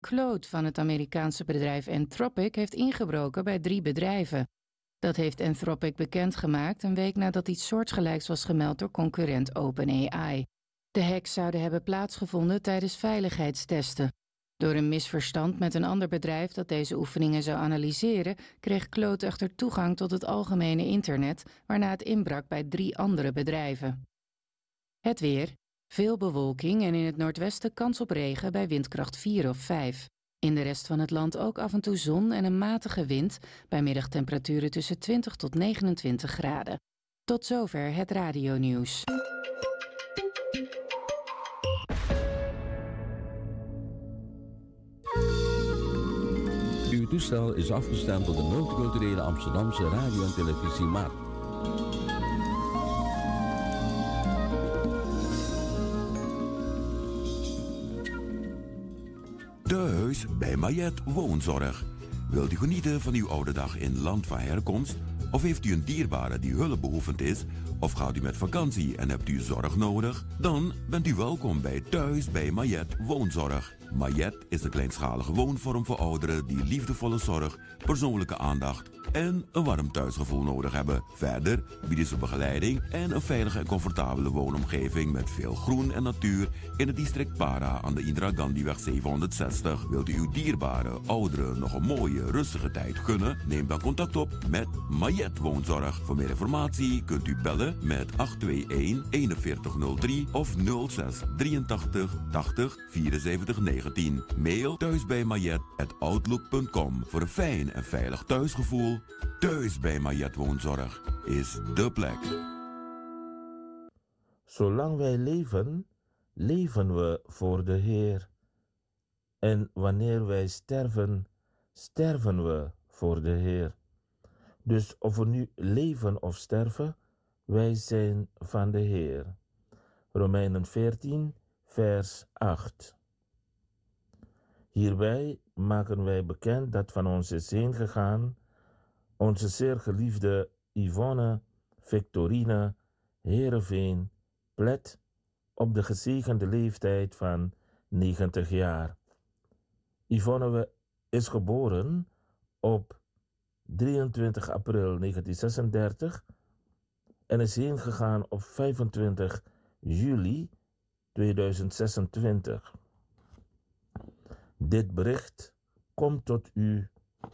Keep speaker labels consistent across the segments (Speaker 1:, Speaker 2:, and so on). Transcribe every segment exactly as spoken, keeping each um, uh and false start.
Speaker 1: Claude van het Amerikaanse bedrijf Anthropic heeft ingebroken bij drie bedrijven. Dat heeft Anthropic bekendgemaakt een week nadat iets soortgelijks was gemeld door concurrent OpenAI. De hacks zouden hebben plaatsgevonden tijdens veiligheidstesten. Door een misverstand met een ander bedrijf dat deze oefeningen zou analyseren, kreeg Claude echter toegang tot het algemene internet, waarna het inbrak bij drie andere bedrijven. Het weer. Veel bewolking en in het noordwesten kans op regen bij windkracht vier of vijf. In de rest van het land ook af en toe zon en een matige wind, bij middagtemperaturen tussen twintig tot negenentwintig graden. Tot zover het radionieuws.
Speaker 2: Uw toestel is afgestemd op de multiculturele Amsterdamse radio- en televisiemarkt.
Speaker 3: Thuis bij Mayet Woonzorg. Wilt u genieten van uw oude dag in land van herkomst? Of heeft u een dierbare die hulpbehoevend is? Of gaat u met vakantie en hebt u zorg nodig? Dan bent u welkom bij Thuis bij Mayet Woonzorg. Mayet is de kleinschalige woonvorm voor ouderen die liefdevolle zorg, persoonlijke aandacht en een warm thuisgevoel nodig hebben. Verder bieden ze begeleiding en een veilige en comfortabele woonomgeving met veel groen en natuur in het district Para aan de Indira Gandhiweg zevenhonderdzestig. Wilt u uw dierbare ouderen nog een mooie, rustige tijd gunnen? Neem dan contact op met Mayet Woonzorg. Voor meer informatie kunt u bellen met acht twee een, eenenveertig nul drie of nul zes drieëntachtig tachtig vierenzeventig negentien. Mail thuisbijmayet at outlook punt com. Voor een fijn en veilig thuisgevoel. Thuis bij Mayet Woonzorg is dé plek.
Speaker 4: Zolang wij leven, leven we voor de Heer. En wanneer wij sterven, sterven we voor de Heer. Dus of we nu leven of sterven, wij zijn van de Heer. Romeinen veertien, vers acht. Hierbij maken wij bekend dat van ons is heen gegaan onze zeer geliefde Yvonne Victorine Heerenveen Plet op de gezegende leeftijd van negentig jaar. Yvonne is geboren op drieëntwintig april negentien zesendertig en is heen gegaan op vijfentwintig juli tweeduizend zesentwintig. Dit bericht komt tot u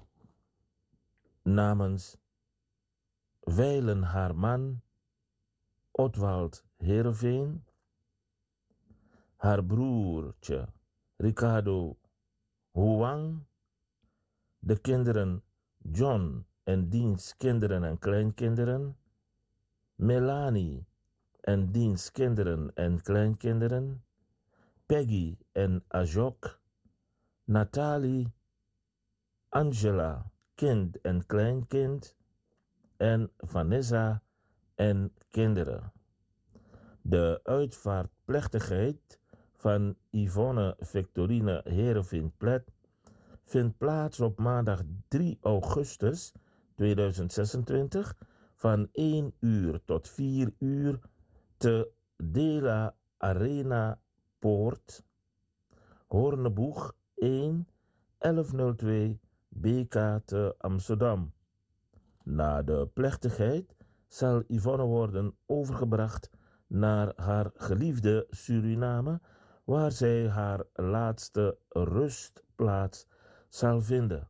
Speaker 4: namens wijlen haar man Otwald Heerenveen, haar broertje Ricardo Huang, de kinderen John en diens kinderen en kleinkinderen, Melanie en diens kinderen en kleinkinderen, Peggy en Ajok, Nathalie, Angela, kind en kleinkind, en Vanessa en kinderen. De uitvaartplechtigheid van Yvonne Victorine Heerenveen Plet vindt plaats op maandag drie augustus tweeduizend zesentwintig van één uur tot vier uur te De La Arena Poort, Hoorneboeg één, elfhonderdtwee B K te Amsterdam. Na de plechtigheid zal Yvonne worden overgebracht naar haar geliefde Suriname, waar zij haar laatste rustplaats zal vinden.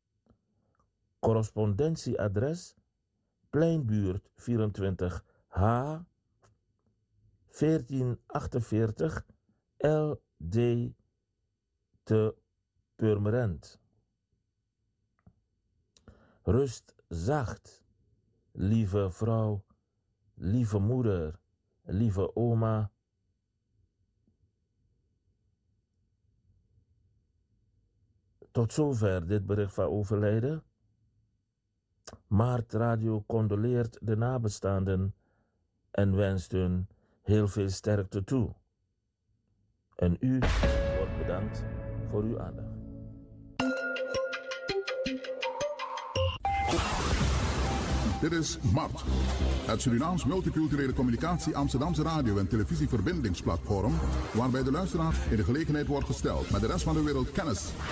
Speaker 4: Correspondentieadres Pleinbuurt vierentwintig H veertien achtenveertig L D te Purmerend. Rust zacht, lieve vrouw, lieve moeder, lieve oma. Tot zover dit bericht van overlijden. Maart Radio condoleert de nabestaanden en wenst hun heel veel sterkte toe. En u wordt bedankt voor uw aandacht.
Speaker 5: Dit is M A R T, het Surinaams Multiculturele Communicatie Amsterdamse Radio- en Televisieverbindingsplatform, waarbij de luisteraar in de gelegenheid wordt gesteld met de rest van de wereld kennis